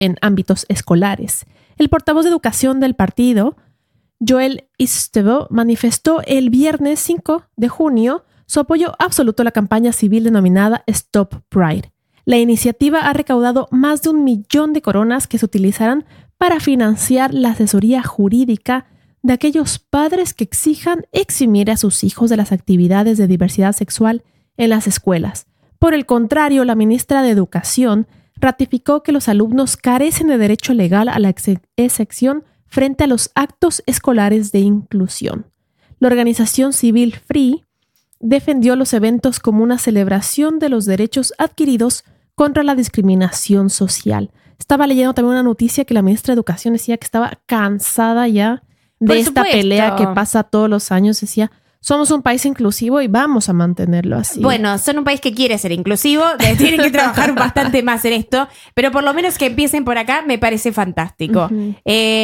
en ámbitos escolares. El portavoz de educación del partido, Joel Istebo, manifestó el viernes 5 de junio su apoyo absoluto a la campaña civil denominada Stop Pride. La iniciativa ha recaudado más de 1 millón de coronas que se utilizarán para financiar la asesoría jurídica de aquellos padres que exijan eximir a sus hijos de las actividades de diversidad sexual en las escuelas. Por el contrario, la ministra de Educación ratificó que los alumnos carecen de derecho legal a la excepción frente a los actos escolares de inclusión. La organización civil Free defendió los eventos como una celebración de los derechos adquiridos contra la discriminación social. Estaba leyendo también una noticia que la ministra de Educación decía que estaba cansada ya de esta pelea que pasa todos los años. Decía, somos un país inclusivo y vamos a mantenerlo así. Bueno, son un país que quiere ser inclusivo, tienen que trabajar bastante más en esto, pero por lo menos que empiecen por acá me parece fantástico. Uh-huh.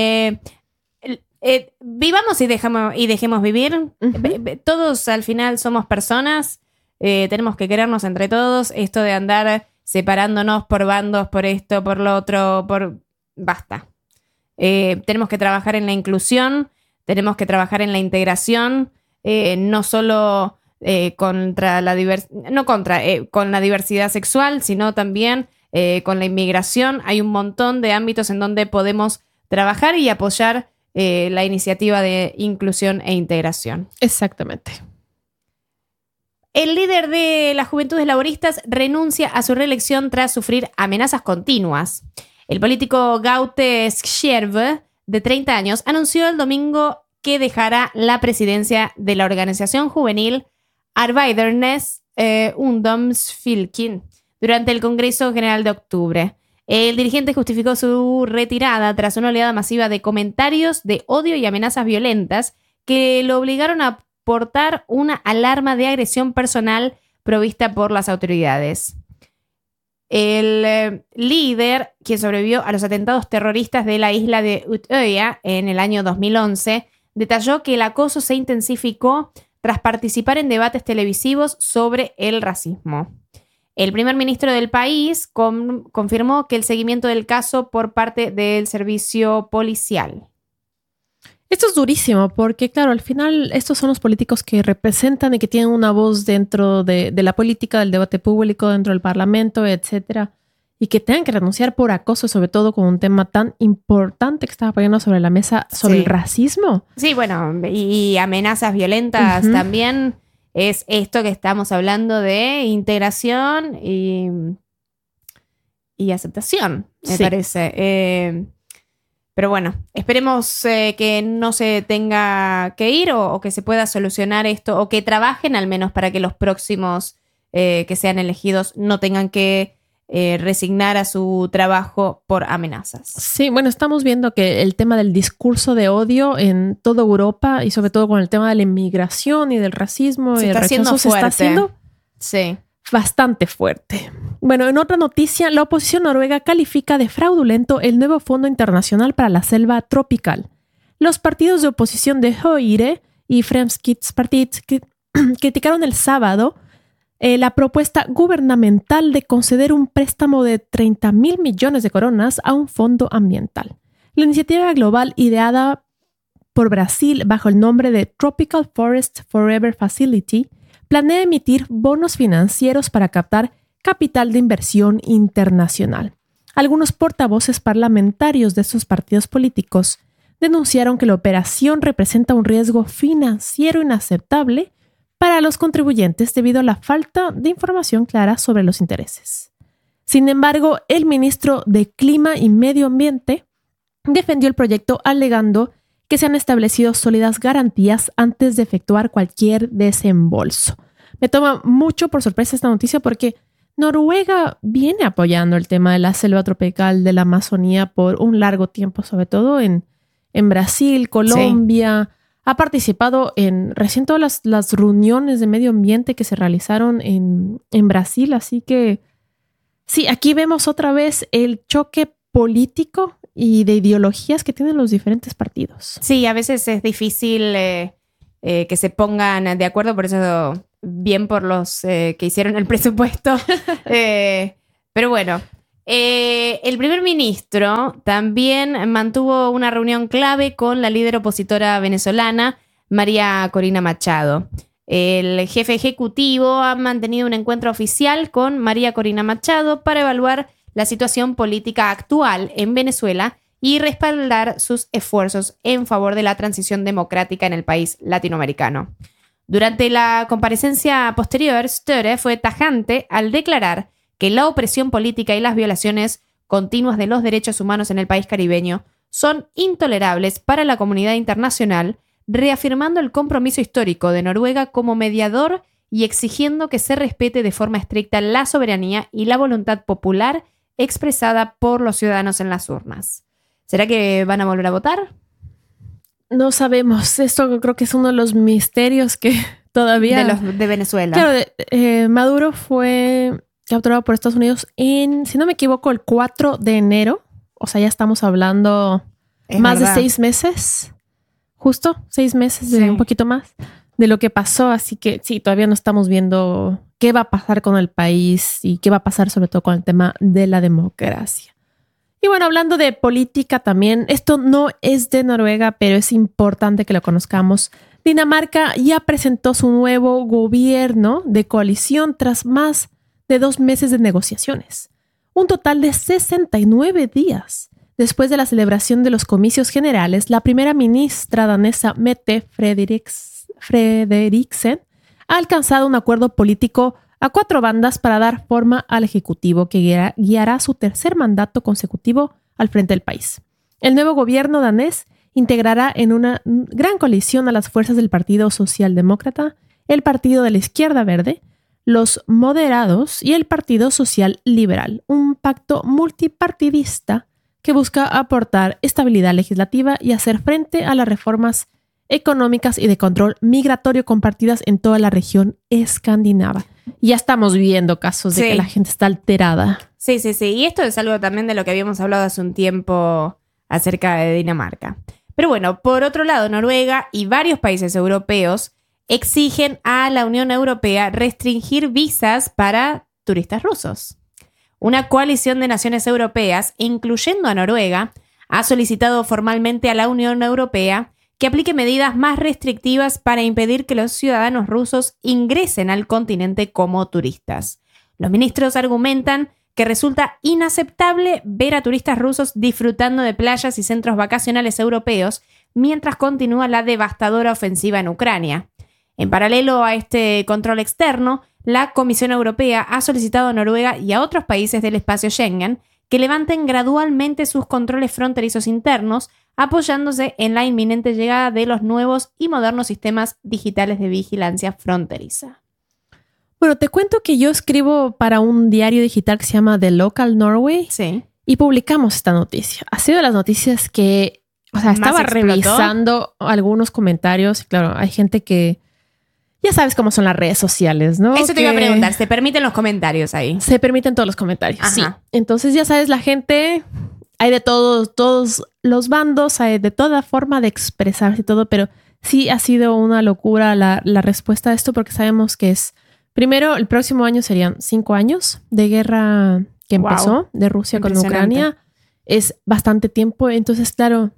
Vivamos y dejemos vivir. Uh-huh. Todos al final somos personas, tenemos que querernos entre todos. Esto de andar separándonos por bandos, por esto, por lo otro, basta. Tenemos que trabajar en la inclusión, tenemos que trabajar en la integración, no solo con la diversidad sexual, sino también con la inmigración. Hay un montón de ámbitos en donde podemos trabajar y apoyar la iniciativa de inclusión e integración. Exactamente. El líder de las Juventudes Laboristas renuncia a su reelección tras sufrir amenazas continuas. El político Gaute Skjerve, de 30 años, anunció el domingo que dejará la presidencia de la organización juvenil Arbeidernes Ungdomsfylking durante el Congreso General de octubre. El dirigente justificó su retirada tras una oleada masiva de comentarios de odio y amenazas violentas que lo obligaron a portar una alarma de agresión personal provista por las autoridades. El líder, quien sobrevivió a los atentados terroristas de la isla de Utøya en el año 2011, detalló que el acoso se intensificó tras participar en debates televisivos sobre el racismo. El primer ministro del país confirmó que el seguimiento del caso por parte del servicio policial. Esto es durísimo porque, claro, al final estos son los políticos que representan y que tienen una voz dentro de la política, del debate público, dentro del parlamento, etcétera, y que tengan que renunciar por acoso, sobre todo con un tema tan importante que estaba poniendo sobre la mesa, sobre el racismo. Sí, bueno, y amenazas violentas uh-huh. También es esto que estamos hablando de integración y aceptación, me parece. Pero bueno, esperemos que no se tenga que ir o que se pueda solucionar esto o que trabajen al menos para que los próximos que sean elegidos no tengan que resignar a su trabajo por amenazas. Sí, bueno, estamos viendo que el tema del discurso de odio en toda Europa y sobre todo con el tema de la inmigración y del racismo y el rechazo se está haciendo bastante fuerte. Bueno, en otra noticia, la oposición noruega califica de fraudulento el nuevo Fondo Internacional para la Selva Tropical. Los partidos de oposición de Høyre y Fremskrittspartiet criticaron el sábado la propuesta gubernamental de conceder un préstamo de 30.000 millones de coronas a un fondo ambiental. La iniciativa global ideada por Brasil bajo el nombre de Tropical Forest Forever Facility planea emitir bonos financieros para captar capital de inversión internacional. Algunos portavoces parlamentarios de estos partidos políticos denunciaron que la operación representa un riesgo financiero inaceptable para los contribuyentes debido a la falta de información clara sobre los intereses. Sin embargo, el ministro de Clima y Medio Ambiente defendió el proyecto alegando que se han establecido sólidas garantías antes de efectuar cualquier desembolso. Me toma mucho por sorpresa esta noticia porque Noruega viene apoyando el tema de la selva tropical de la Amazonía por un largo tiempo, sobre todo en Brasil, Colombia. Sí. Ha participado en recién todas las reuniones de medio ambiente que se realizaron en Brasil. Así que sí, aquí vemos otra vez el choque político y de ideologías que tienen los diferentes partidos. Sí, a veces es difícil que se pongan de acuerdo, por eso bien por los que hicieron el presupuesto. Pero bueno, El primer ministro también mantuvo una reunión clave con la líder opositora venezolana, María Corina Machado. El jefe ejecutivo ha mantenido un encuentro oficial con María Corina Machado para evaluar la situación política actual en Venezuela y respaldar sus esfuerzos en favor de la transición democrática en el país latinoamericano. Durante la comparecencia posterior, Störe fue tajante al declarar que la opresión política y las violaciones continuas de los derechos humanos en el país caribeño son intolerables para la comunidad internacional, reafirmando el compromiso histórico de Noruega como mediador y exigiendo que se respete de forma estricta la soberanía y la voluntad popular expresada por los ciudadanos en las urnas. ¿Será que van a volver a votar? No sabemos. Esto creo que es uno de los misterios que todavía... De Venezuela. Claro, Maduro fue capturado por Estados Unidos en, si no me equivoco, el 4 de enero. O sea, ya estamos hablando más de 6 meses. Justo 6 meses, un poquito más, de lo que pasó. Así que sí, todavía no estamos viendo qué va a pasar con el país y qué va a pasar sobre todo con el tema de la democracia. Y bueno, hablando de política también, esto no es de Noruega, pero es importante que lo conozcamos. Dinamarca ya presentó su nuevo gobierno de coalición tras más de 2 meses de negociaciones. Un total de 69 días. Después de la celebración de los comicios generales, la primera ministra danesa Mette Frederiksen ha alcanzado un acuerdo político a 4 bandas para dar forma al Ejecutivo que guiará su tercer mandato consecutivo al frente del país. El nuevo gobierno danés integrará en una gran coalición a las fuerzas del Partido Socialdemócrata, el Partido de la Izquierda Verde, los Moderados y el Partido Social Liberal, un pacto multipartidista que busca aportar estabilidad legislativa y hacer frente a las reformas económicas y de control migratorio compartidas en toda la región escandinava. Ya estamos viendo casos de que la gente está alterada. Sí. Y esto es algo también de lo que habíamos hablado hace un tiempo acerca de Dinamarca. Pero bueno, por otro lado, Noruega y varios países europeos exigen a la Unión Europea restringir visas para turistas rusos. Una coalición de naciones europeas, incluyendo a Noruega, ha solicitado formalmente a la Unión Europea que aplique medidas más restrictivas para impedir que los ciudadanos rusos ingresen al continente como turistas. Los ministros argumentan que resulta inaceptable ver a turistas rusos disfrutando de playas y centros vacacionales europeos mientras continúa la devastadora ofensiva en Ucrania. En paralelo a este control externo, la Comisión Europea ha solicitado a Noruega y a otros países del espacio Schengen que levanten gradualmente sus controles fronterizos internos, apoyándose en la inminente llegada de los nuevos y modernos sistemas digitales de vigilancia fronteriza. Bueno, te cuento que yo escribo para un diario digital que se llama The Local Norway. Sí. Y publicamos esta noticia. Ha sido de las noticias que, estaba revisando algunos comentarios. Claro, hay gente que ya sabes cómo son las redes sociales, ¿no? Eso te iba a preguntar. ¿Se permiten los comentarios ahí? Se permiten todos los comentarios, Ajá. sí. Entonces, ya sabes, la gente, hay de todos los bandos, hay de toda forma de expresarse y todo, pero sí ha sido una locura la respuesta a esto porque sabemos que es, primero, el próximo año serían 5 años de guerra que empezó de Rusia con Ucrania. Es bastante tiempo. Entonces, claro,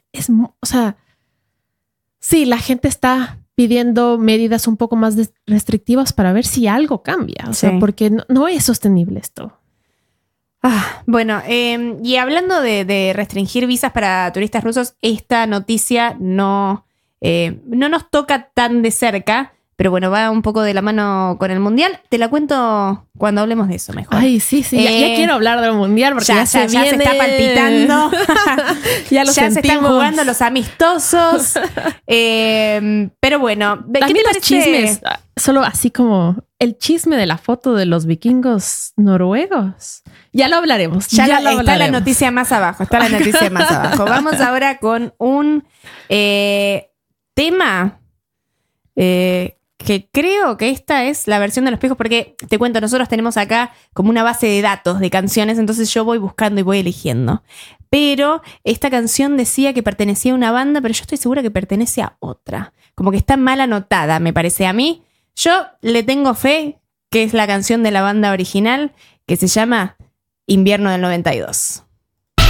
sí, la gente está pidiendo medidas un poco más restrictivas para ver si algo cambia. O sea, porque no es sostenible esto. Bueno, y hablando de restringir visas para turistas rusos, esta noticia no nos toca tan de cerca, pero bueno, va un poco de la mano con el Mundial. Te la cuento cuando hablemos de eso mejor. Ay, sí. Ya quiero hablar del Mundial porque ya se viene. Se está palpitando. Ya lo sentimos. Se están jugando los amistosos. Pero bueno, ¿qué también te los chismes? Solo así como el chisme de la foto de los vikingos noruegos. Ya lo hablaremos. Está la noticia más abajo. Vamos ahora con un tema que creo que esta es la versión de los pijos, porque te cuento, nosotros tenemos acá como una base de datos de canciones, entonces yo voy buscando y voy eligiendo. Pero esta canción decía que pertenecía a una banda, pero yo estoy segura que pertenece a otra. Como que está mal anotada, me parece a mí. Yo le tengo fe que es la canción de la banda original, que se llama invierno del 92.